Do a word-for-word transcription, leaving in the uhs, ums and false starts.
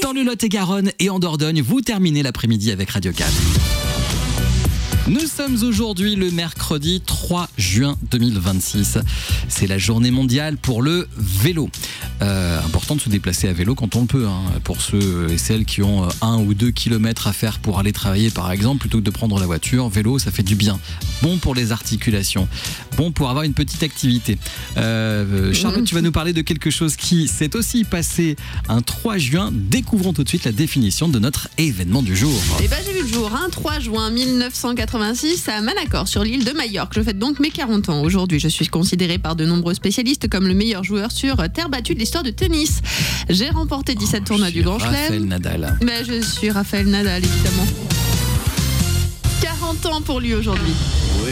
Dans le Lot-et-Garonne et en Dordogne, vous terminez l'après-midi avec Radio quatre. Nous sommes aujourd'hui le mercredi trois juin deux mille vingt-six. C'est la journée mondiale pour le vélo. Euh, important de se déplacer à vélo quand on le peut, hein, pour ceux et celles qui ont un ou deux kilomètres à faire pour aller travailler par exemple, plutôt que de prendre la voiture. Vélo, ça fait du bien. Bon pour les articulations, bon pour avoir une petite activité. Euh, Charlotte, mmh. tu vas nous parler de quelque chose qui s'est aussi passé un trois juin. Découvrons tout de suite la définition de notre événement du jour. Eh ben, j'ai vu le jour, hein, trois juin mille neuf cent quatre-vingt-six à Manacor, sur l'île de Majorque. Je fête donc mes quarante ans. Aujourd'hui, je suis considéré par de nombreux spécialistes comme le meilleur joueur sur terre battue de l'histoire de tennis. J'ai remporté dix-sept oh, tournois du Grand Chelem. Raphaël Nadal. Ben, je suis Raphaël Nadal, évidemment. quarante ans pour lui aujourd'hui. Oui.